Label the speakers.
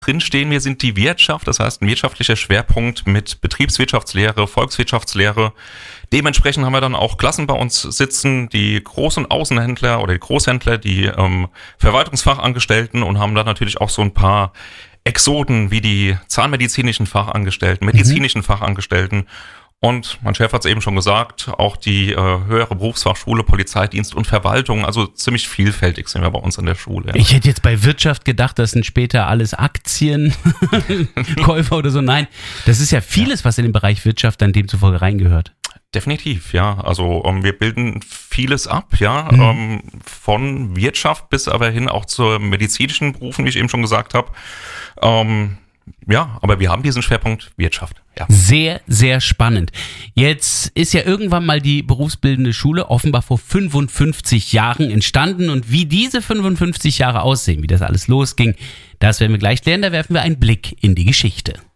Speaker 1: drinstehen wir, sind die Wirtschaft, das heißt ein wirtschaftlicher Schwerpunkt mit Betriebswirtschaftslehre, Volkswirtschaftslehre. Dementsprechend haben wir dann auch Klassen bei uns sitzen, die Groß- und Außenhändler oder die Großhändler, die Verwaltungsfachangestellten und haben dann natürlich auch so ein paar Exoten wie die zahnmedizinischen Fachangestellten, medizinischen Fachangestellten. Und mein Chef hat es eben schon gesagt, auch die höhere Berufsfachschule, Polizeidienst und Verwaltung, also ziemlich vielfältig sind wir bei uns in der Schule. Ja.
Speaker 2: Ich hätte jetzt bei Wirtschaft gedacht, das sind später alles Aktienkäufer oder so. Nein, das ist ja vieles, was in den Bereich Wirtschaft dann demzufolge reingehört.
Speaker 1: Definitiv, ja. Also wir bilden vieles ab, ja, von Wirtschaft bis aber hin auch zu medizinischen Berufen, wie ich eben schon gesagt habe. Ja, aber wir haben diesen Schwerpunkt Wirtschaft. Ja.
Speaker 2: Sehr, sehr spannend. Jetzt ist ja irgendwann mal die berufsbildende Schule offenbar vor 55 Jahren entstanden und wie diese 55 Jahre aussehen, wie das alles losging, das werden wir gleich lernen. Da werfen wir einen Blick in die Geschichte.